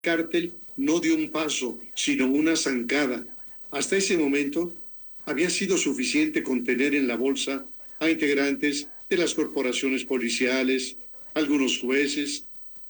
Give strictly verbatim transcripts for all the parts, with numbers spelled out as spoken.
cártel no dio un paso, sino una zancada. Hasta ese momento había sido suficiente con tener en la bolsa a integrantes de las corporaciones policiales, algunos jueces,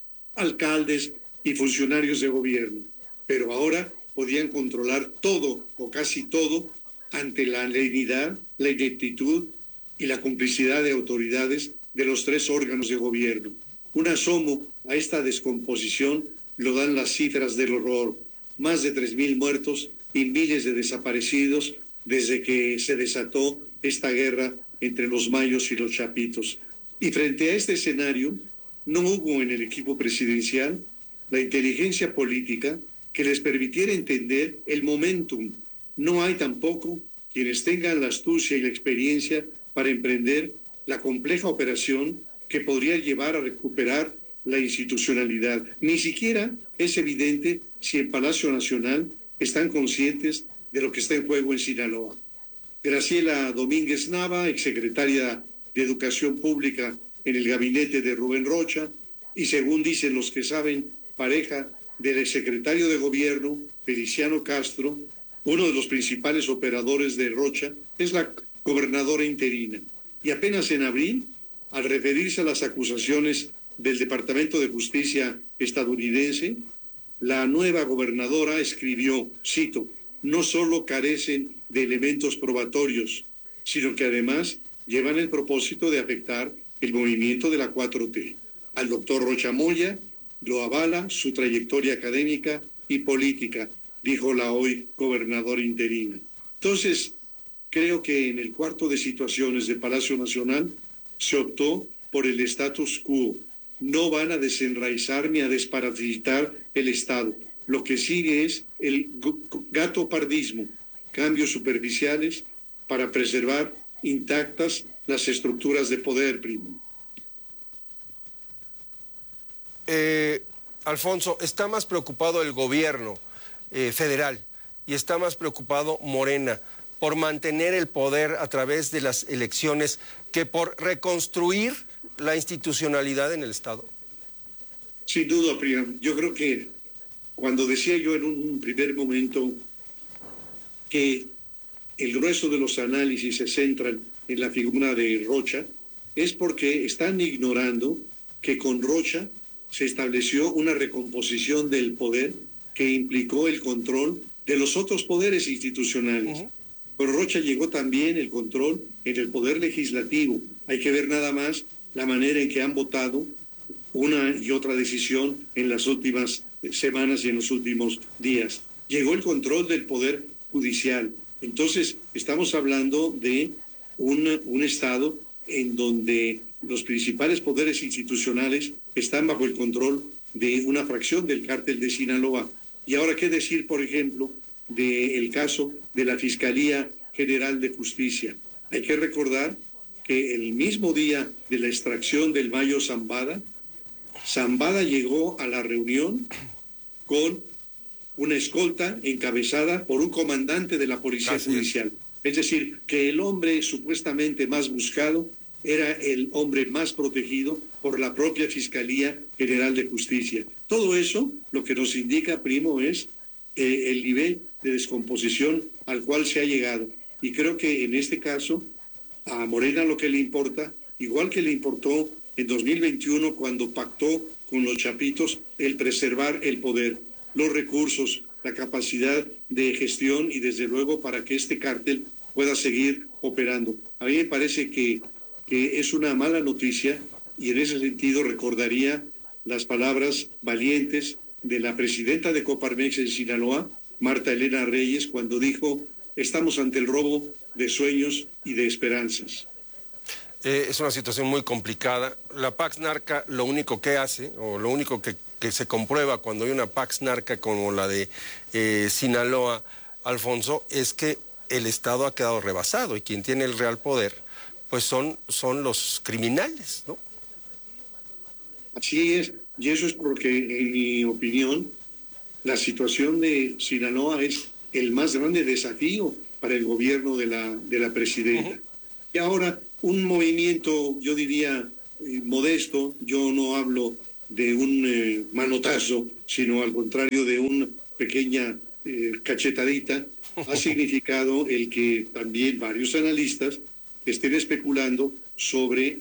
alcaldes y funcionarios de gobierno. Pero ahora podían controlar todo o casi todo ante la lenidad, la ineptitud y la complicidad de autoridades de los tres órganos de gobierno. Un asomo a esta descomposición lo dan las cifras del horror. Más de tres mil muertos y miles de desaparecidos desde que se desató esta guerra entre los mayos y los chapitos. Y frente a este escenario, no hubo en el equipo presidencial la inteligencia política que les permitiera entender el momentum. No hay tampoco quienes tengan la astucia y la experiencia para emprender la compleja operación que podría llevar a recuperar la institucionalidad. Ni siquiera es evidente si en Palacio Nacional están conscientes de lo que está en juego en Sinaloa. Graciela Domínguez Nava, exsecretaria de Educación Pública en el gabinete de Rubén Rocha, y según dicen los que saben, pareja del exsecretario de Gobierno, Feliciano Castro, uno de los principales operadores de Rocha, es la gobernadora interina. Y apenas en abril, al referirse a las acusaciones del Departamento de Justicia estadounidense, la nueva gobernadora escribió, cito, no solo carecen de elementos probatorios, sino que además llevan el propósito de afectar el movimiento de la cuatro T. Al doctor Rocha Moya lo avala su trayectoria académica y política, dijo la hoy gobernadora interina. Entonces, creo que en el cuarto de situaciones de Palacio Nacional se optó por el status quo. No van a desenraizar ni a desparasitar el Estado. Lo que sigue es el gatopardismo, cambios superficiales para preservar intactas las estructuras de poder, primo. Eh, Alfonso, ¿está más preocupado el gobierno eh, federal y está más preocupado Morena por mantener el poder a través de las elecciones que por reconstruir la institucionalidad en el Estado? Sin duda, Priam. Yo creo que cuando decía yo en un primer momento que el grueso de los análisis se centran en la figura de Rocha, es porque están ignorando que con Rocha se estableció una recomposición del poder que implicó el control de los otros poderes institucionales. Uh-huh. Con Rocha llegó también el control en el poder legislativo. Hay que ver nada más la manera en que han votado una y otra decisión en las últimas semanas y en los últimos días. Llegó el control del poder judicial. Entonces, estamos hablando de un, un Estado en donde los principales poderes institucionales están bajo el control de una fracción del cártel de Sinaloa. Y ahora, ¿qué decir, por ejemplo, del caso de la Fiscalía General de Justicia? Hay que recordar que el mismo día de la extracción del Mayo Zambada, Zambada llegó a la reunión con una escolta encabezada por un comandante de la Policía Así Judicial. Es. es decir, que el hombre supuestamente más buscado era el hombre más protegido por la propia Fiscalía General de Justicia. Todo eso lo que nos indica, primo, es eh, el nivel de descomposición al cual se ha llegado. Y creo que en este caso a Morena lo que le importa, igual que le importó en dos mil veintiuno cuando pactó con los chapitos el preservar el poder, los recursos, la capacidad de gestión y desde luego para que este cártel pueda seguir operando. A mí me parece que, que es una mala noticia y en ese sentido recordaría las palabras valientes de la presidenta de Coparmex en Sinaloa, Marta Elena Reyes, cuando dijo: estamos ante el robo de sueños y de esperanzas. Eh, es una situación muy complicada. La Pax Narca lo único que hace, o lo único que, que se comprueba cuando hay una Pax Narca como la de eh, Sinaloa, Alfonso, es que el Estado ha quedado rebasado y quien tiene el real poder, pues son, son los criminales, ¿no? Así es, y eso es porque, en mi opinión, la situación de Sinaloa es el más grande desafío para el gobierno de la, de la presidenta. Uh-huh. Y ahora, un movimiento, yo diría, eh, modesto, yo no hablo de un eh, manotazo, sino al contrario de una pequeña eh, cachetadita, ha significado el que también varios analistas estén especulando sobre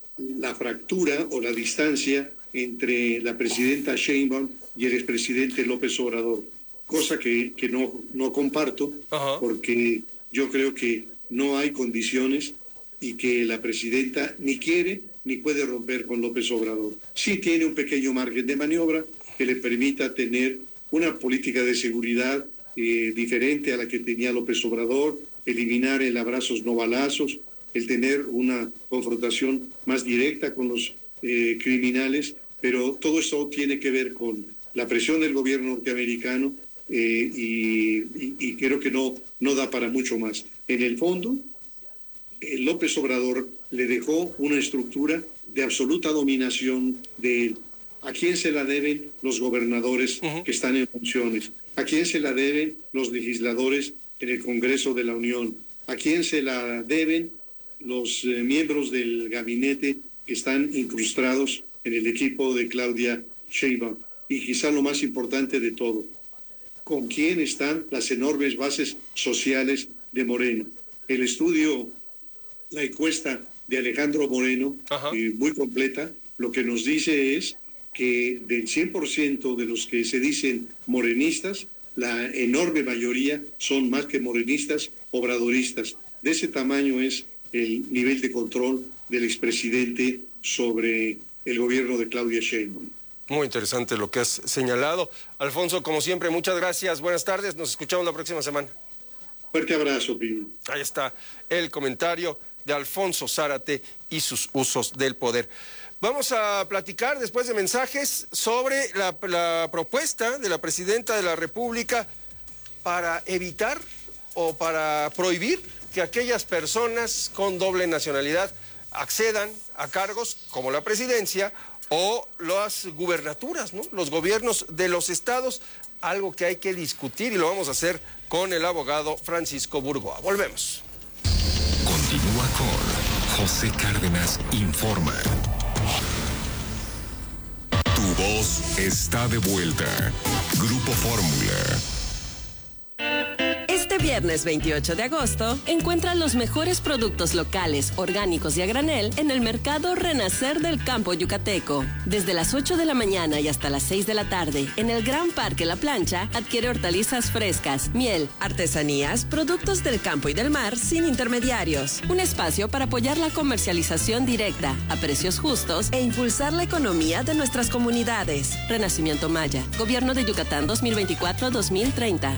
la fractura o la distancia entre la presidenta Sheinbaum y el expresidente López Obrador, cosa que, que no, no comparto, uh-huh. porque yo creo que no hay condiciones y que la presidenta ni quiere ni puede romper con López Obrador. Sí tiene un pequeño margen de maniobra que le permita tener una política de seguridad eh, diferente a la que tenía López Obrador, eliminar el abrazos no balazos, el tener una confrontación más directa con los eh, criminales, pero todo eso tiene que ver con la presión del gobierno norteamericano eh, y, y, y creo que no, no da para mucho más. En el fondo, eh, López Obrador le dejó una estructura de absoluta dominación de él. ¿A quién se la deben los gobernadores uh-huh. que están en funciones? ¿A quién se la deben los legisladores en el Congreso de la Unión? ¿A quién se la deben los eh, miembros del gabinete que están incrustados en el equipo de Claudia Sheinbaum? Y quizá lo más importante de todo, ¿con quién están las enormes bases sociales de Moreno? El estudio, la encuesta de Alejandro Moreno, eh, muy completa, lo que nos dice es que del cien por ciento de los que se dicen morenistas, la enorme mayoría son más que morenistas, obradoristas. De ese tamaño es el nivel de control del expresidente sobre el gobierno de Claudia Sheinbaum. Muy interesante lo que has señalado. Alfonso, como siempre, muchas gracias. Buenas tardes. Nos escuchamos la próxima semana. Fuerte abrazo, Pino. Ahí está el comentario de Alfonso Zárate y sus usos del poder. Vamos a platicar después de mensajes sobre la, la propuesta de la presidenta de la República para evitar o para prohibir que aquellas personas con doble nacionalidad accedan a cargos como la presidencia o las gubernaturas, ¿no? Los gobiernos de los estados, algo que hay que discutir y lo vamos a hacer con el abogado Francisco Burgoa. Volvemos. Continúa con José Cárdenas Informa. Tu voz está de vuelta. Grupo Fórmula. Este viernes veintiocho de agosto, encuentra los mejores productos locales, orgánicos y a granel en el Mercado Renacer del Campo Yucateco. Desde las ocho de la mañana y hasta las seis de la tarde, en el Gran Parque La Plancha, adquiere hortalizas frescas, miel, artesanías, productos del campo y del mar sin intermediarios. Un espacio para apoyar la comercialización directa, a precios justos e impulsar la economía de nuestras comunidades. Renacimiento Maya, Gobierno de Yucatán dos mil veinticuatro a dos mil treinta.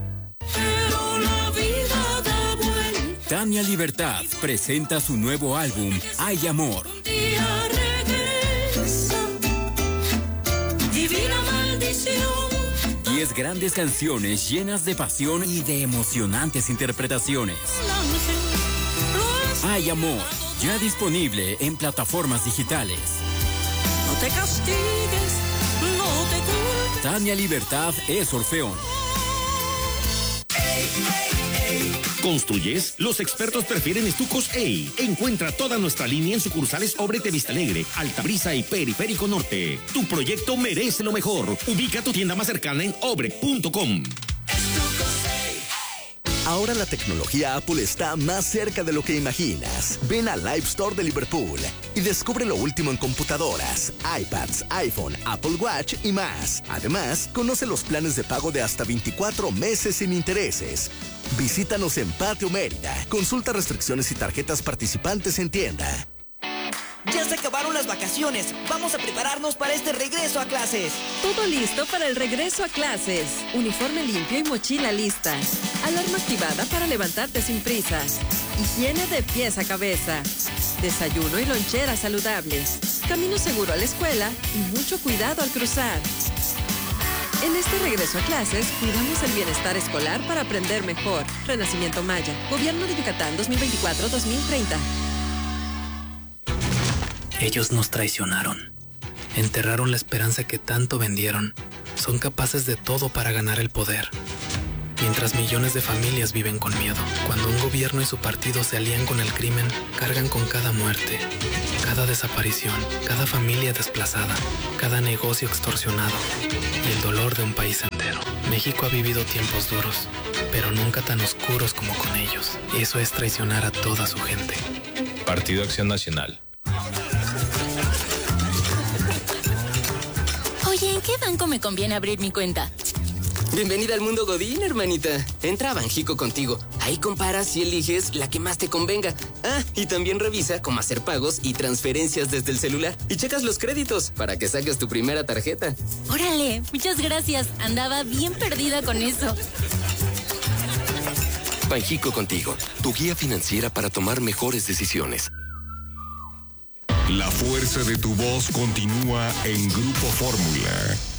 Tania Libertad presenta su nuevo álbum, Hay Amor. Diez grandes canciones llenas de pasión y de emocionantes interpretaciones. Hay Amor, ya disponible en plataformas digitales. No te castigues, no te culpes. Tania Libertad es Orfeón. ¿Construyes? Los expertos prefieren Estucos A. Encuentra toda nuestra línea en sucursales Obrete Vista Alegre, Altabrisa y Periférico Norte. Tu proyecto merece lo mejor. Ubica tu tienda más cercana en obre punto com. Ahora la tecnología Apple está más cerca de lo que imaginas. Ven al Live Store de Liverpool y descubre lo último en computadoras, iPads, iPhone, Apple Watch y más. Además, conoce los planes de pago de hasta veinticuatro meses sin intereses. Visítanos en Patio Mérida. Consulta restricciones y tarjetas participantes en tienda. Ya se acabaron las vacaciones. Vamos a prepararnos para este regreso a clases. Todo listo para el regreso a clases. Uniforme limpio y mochila lista. Alarma activada para levantarte sin prisas. Higiene de pies a cabeza. Desayuno y lonchera saludables. Camino seguro a la escuela y mucho cuidado al cruzar. En este regreso a clases, cuidamos el bienestar escolar para aprender mejor. Renacimiento Maya. Gobierno de Yucatán dos mil veinticuatro a dos mil treinta. Ellos nos traicionaron. Enterraron la esperanza que tanto vendieron. Son capaces de todo para ganar el poder. mientras millones de familias viven con miedo. Cuando un gobierno y su partido se alían con el crimen, cargan con cada muerte, cada desaparición, cada familia desplazada, cada negocio extorsionado y el dolor de un país entero. México ha vivido tiempos duros, pero nunca tan oscuros como con ellos. Eso es traicionar a toda su gente. Partido Acción Nacional. Oye, ¿en qué banco me conviene abrir mi cuenta? Bienvenida al mundo Godín, hermanita. Entra a Banjico contigo. Ahí comparas y eliges la que más te convenga. Ah, y también revisa cómo hacer pagos y transferencias desde el celular. Y checas los créditos para que saques tu primera tarjeta. Órale, muchas gracias. Andaba bien perdida con eso. Banjico contigo, tu guía financiera para tomar mejores decisiones. La fuerza de tu voz continúa en Grupo Fórmula.